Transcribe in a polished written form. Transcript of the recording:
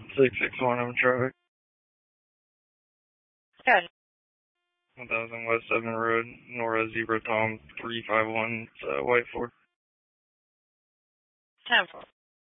661, I'm traffic. Good. 1000 West 7 Road, Nora Zebra Tom 351, White Ford. 10-4.